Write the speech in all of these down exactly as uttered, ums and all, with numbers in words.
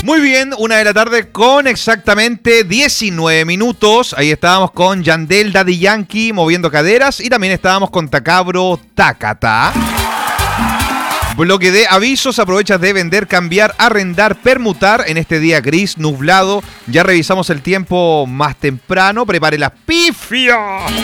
Muy bien, una de la tarde con exactamente diecinueve minutos. Ahí estábamos con Yandel Daddy Yankee moviendo caderas y también estábamos con Tacabro Tácata. Bloque de avisos, aprovechas de vender, cambiar, arrendar, permutar en este día gris, nublado. Ya revisamos el tiempo más temprano, prepare las pifias.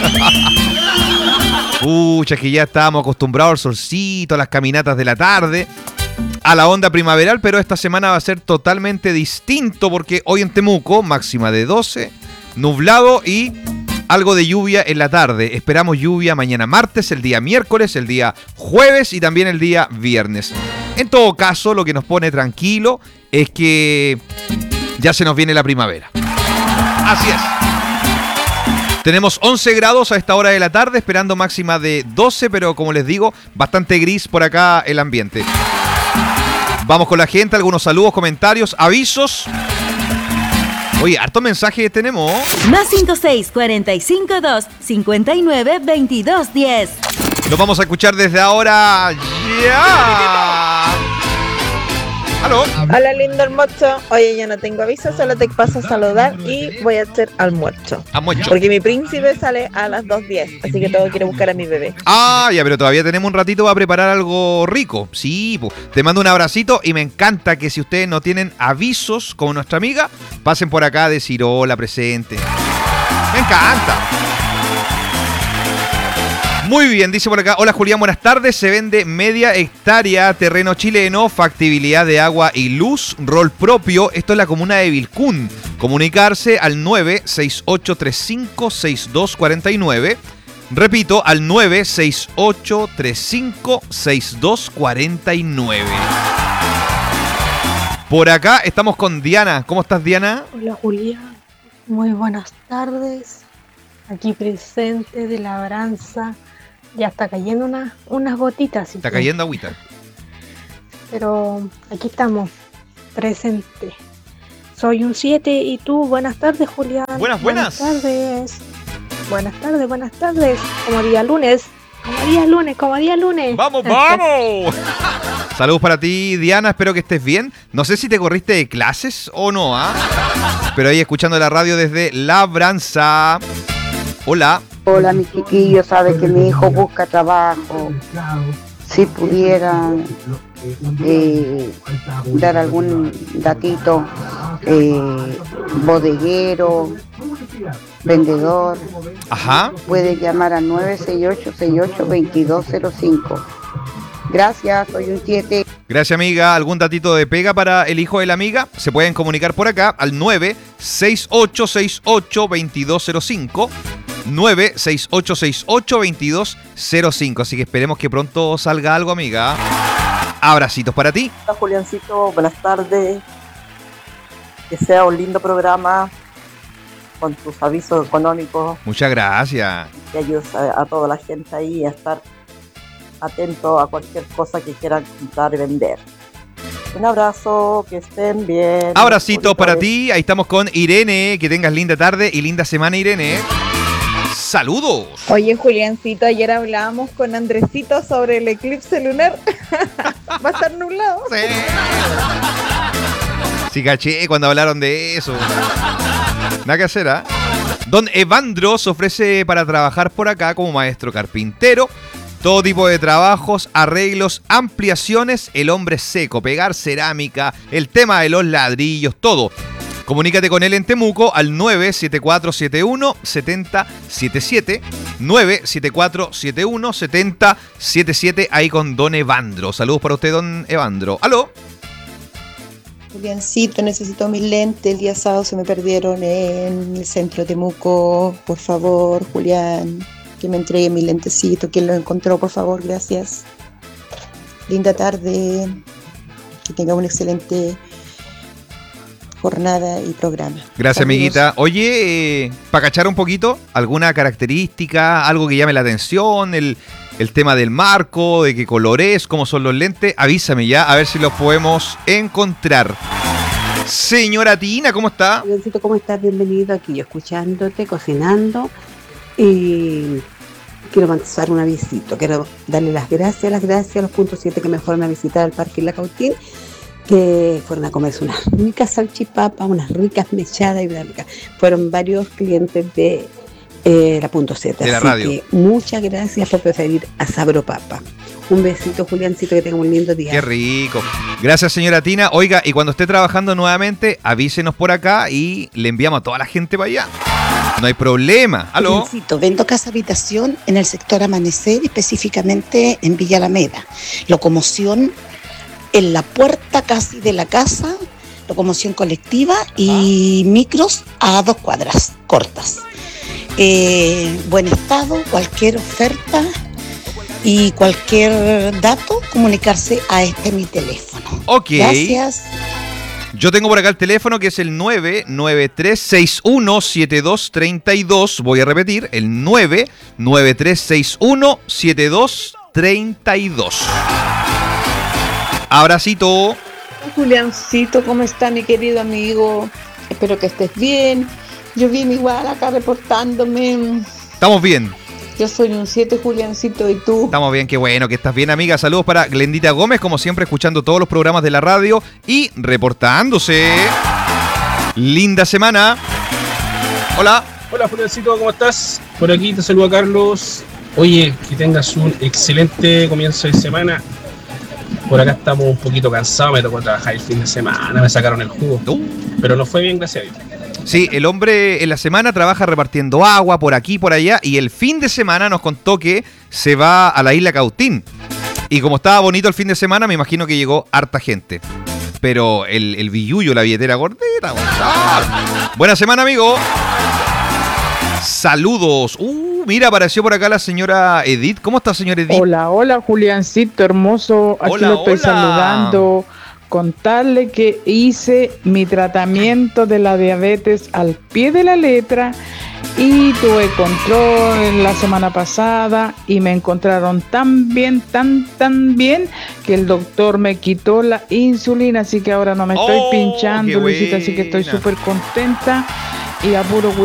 Pucha, que ya estábamos acostumbrados al solcito, a las caminatas de la tarde, a la onda primaveral, pero esta semana va a ser totalmente distinto porque hoy en Temuco, máxima de doce, nublado y algo de lluvia en la tarde. Esperamos lluvia mañana martes, el día miércoles, el día jueves y también el día viernes. En todo caso, lo que nos pone tranquilo es que ya se nos viene la primavera. Así es. Tenemos once grados a esta hora de la tarde, esperando máxima de doce, pero como les digo, bastante gris por acá el ambiente. Vamos con la gente, algunos saludos, comentarios, avisos. Oye, harto mensaje tenemos. Más cinco seis cuarenta y cinco dos cincuenta y nueve veintidós diez. Lo vamos a escuchar desde ahora. ¡Ya! ¿Aló? Hola, lindo almuerzo. Oye, yo no tengo aviso, solo te paso a saludar y voy a hacer almuerzo. Almuerzo. Porque mi príncipe sale a las dos diez, así que tengo que ir a buscar a mi bebé. Ah, ya, pero todavía tenemos un ratito para preparar algo rico. Sí, pues, te mando un abracito y me encanta que si ustedes no tienen avisos como nuestra amiga, pasen por acá a decir hola, presente. Me encanta. Muy bien, dice por acá, hola Julián, buenas tardes, se vende media hectárea, terreno chileno, factibilidad de agua y luz, rol propio, esto es la comuna de Vilcún. Comunicarse al nueve seis ocho tres cinco seis dos cuatro nueve, repito, al nueve seis ocho tres cinco seis dos cuatro nueve. Por acá estamos con Diana, ¿cómo estás, Diana? Hola Julián, muy buenas tardes, aquí presente de labranza. Ya está cayendo una, unas gotitas. Está cayendo agüita. Pero aquí estamos, presente. Soy un siete y tú, buenas tardes, Julián. Buenas, buenas. Buenas tardes. Buenas tardes, buenas tardes. Como día lunes, como día lunes, como día lunes. ¡Vamos, vamos! Saludos para ti, Diana, espero que estés bien. No sé si te corriste de clases o no, ¿ah? ¿eh? Pero ahí escuchando la radio desde Labranza. Hola. Hola, mi chiquillo, sabe que mi hijo busca trabajo. Si pudiera eh, dar algún datito, eh, bodeguero, vendedor. Ajá. Puede llamar al nueve seis ocho seis ocho dos dos cero cinco. Gracias, soy un siete. Gracias, amiga. ¿Algún datito de pega para el hijo de la amiga? Se pueden comunicar por acá al nueve seis ocho seis ocho dos dos cero cinco. nueve seis ocho seis ocho dos dos cero cinco. Así que esperemos que pronto salga algo, amiga. Abracitos para ti. Hola, Juliancito, buenas tardes. Que sea un lindo programa con tus avisos económicos. Muchas gracias. Que ayudes a, a toda la gente ahí a estar atento a cualquier cosa que quieran comprar y vender. Un abrazo, que estén bien. Abracito para ti. Ahí estamos con Irene. Que tengas linda tarde y linda semana, Irene. ¡Saludos! Oye, Juliancito, ayer hablábamos con Andresito sobre el eclipse lunar. ¿Va a estar nublado? Sí. Sí, caché cuando hablaron de eso. Nada que hacer, ¿ah? ¿eh? Don Evandro se ofrece para trabajar por acá como maestro carpintero. Todo tipo de trabajos, arreglos, ampliaciones, el hombre seco, pegar cerámica, el tema de los ladrillos, todo. Comunícate con él en Temuco al nueve siete cuatro siete uno siete cero siete siete, nueve siete cuatro siete uno siete cero siete siete, ahí con don Evandro. Saludos para usted, don Evandro. ¿Aló? Juliancito, necesito mis lentes. El día sábado se me perdieron en el centro de Temuco. Por favor, Julián, que me entregue mis lentecitos. ¿Quién los encontró, por favor? Gracias. Linda tarde. Que tenga un excelente jornada y programa. Gracias, saludos, amiguita. Oye, eh, para cachar un poquito, ¿alguna característica, algo que llame la atención? El, el tema del marco, de qué color es, cómo son los lentes. Avísame ya, a ver si los podemos encontrar. Señora Tina, ¿cómo está? ¿Cómo estás? Bienvenido aquí, yo escuchándote, cocinando. Y quiero mandar un avisito. Quiero darle las gracias, las gracias a los puntos siete que me fueron a visitar al Parque La Cautín. que fueron a comerse unas ricas salchipapas, unas ricas mechadas y bla, bla, bla. Fueron varios clientes de eh, la Punto Z. De la Así radio. que muchas gracias por preferir a Sabropapa. Un besito, Juliancito, que tenga un lindo día. Qué rico. Gracias, señora Tina. Oiga, y cuando esté trabajando nuevamente, avísenos por acá y le enviamos a toda la gente para allá. No hay problema. ¿Aló? Juliancito, vendo casa habitación en el sector Amanecer, específicamente en Villa Alameda. Locomoción en la puerta casi de la casa, locomoción colectiva y micros a dos cuadras cortas. Eh, buen estado, cualquier oferta y cualquier dato, comunicarse a este mi teléfono. Ok. Gracias. Yo tengo por acá el teléfono que es el nueve nueve tres seis uno siete dos tres dos. Voy a repetir, el nueve nueve tres seis uno siete dos tres dos. Abracito. Juliancito, ¿cómo está mi querido amigo? Espero que estés bien. Yo vine igual acá reportándome. Estamos bien. Yo soy un siete, Juliancito, ¿y tú? Estamos bien, qué bueno que estás bien, amiga. Saludos para Glendita Gómez, como siempre, escuchando todos los programas de la radio y reportándose. Linda semana. Hola. Hola, Juliancito, ¿cómo estás? Por aquí te saluda Carlos. Oye, que tengas un excelente comienzo de semana. Por acá estamos un poquito cansados, me tocó trabajar el fin de semana, me sacaron el jugo. Uh. Pero nos fue bien, gracias a Dios. Sí, el hombre en la semana trabaja repartiendo agua por aquí, por allá, y el fin de semana nos contó que se va a la isla Cautín. Y como estaba bonito el fin de semana, me imagino que llegó harta gente. Pero el, el billullo, la billetera gordita. ¡Ah! Buena semana, amigo. Saludos. Uh, mira, apareció por acá la señora Edith. ¿Cómo está, señora Edith? Hola, hola, Juliancito hermoso. Aquí Hola, lo estoy hola. saludando. Contarle que hice mi tratamiento de la diabetes al pie de la letra y tuve control en la semana pasada y me encontraron tan bien, tan, tan bien que el doctor me quitó la insulina, así que ahora no me estoy Oh, pinchando, qué Luisita, así que estoy buena. súper contenta y a puro